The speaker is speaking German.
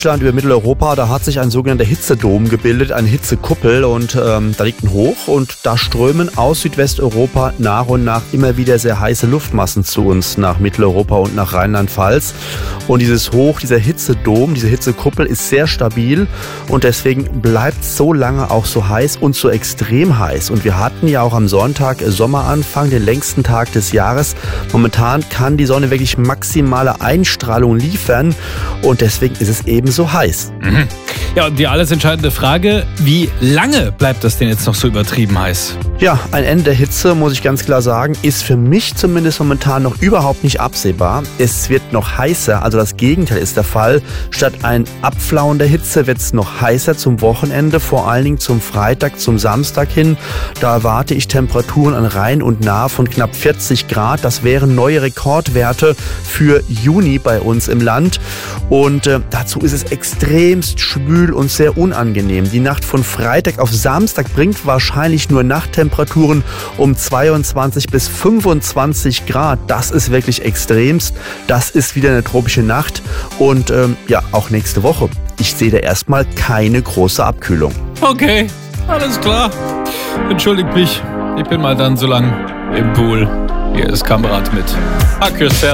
Über Mitteleuropa, da hat sich ein sogenannter Hitzedom gebildet, eine Hitzekuppel und da liegt ein Hoch und da strömen aus Südwesteuropa nach und nach immer wieder sehr heiße Luftmassen zu uns nach Mitteleuropa und nach Rheinland-Pfalz. Und dieses Hoch, dieser Hitzedom, diese Hitzekuppel ist sehr stabil und deswegen bleibt so lange auch so heiß und so extrem heiß. Und wir hatten ja auch am Sonntag Sommeranfang, den längsten Tag des Jahres. Momentan kann die Sonne wirklich maximale Einstrahlung liefern und deswegen ist es eben so heiß. Mhm. Ja, und die alles entscheidende Frage, wie lange bleibt das denn jetzt noch so übertrieben heiß? Ja, ein Ende der Hitze, muss ich ganz klar sagen, ist für mich zumindest momentan noch überhaupt nicht absehbar. Es wird noch heißer, also das Gegenteil ist der Fall. Statt ein Abflauen der Hitze wird es noch heißer zum Wochenende, vor allen Dingen zum Freitag, zum Samstag hin. Da erwarte ich Temperaturen an Rhein und Nahe von knapp 40 Grad. Das wären neue Rekordwerte für Juni bei uns im Land. Und dazu ist es extremst schwül und sehr unangenehm. Die Nacht von Freitag auf Samstag bringt wahrscheinlich nur Nachttemperaturen um 22 bis 25 Grad. Das ist wirklich extremst. Das ist wieder eine tropische Nacht. Und ja, auch nächste Woche. Ich sehe da erstmal keine große Abkühlung. Okay, alles klar. Entschuldigt mich. Ich bin mal dann so lang im Pool. Hier ist Kamerad mit Hack Yourself.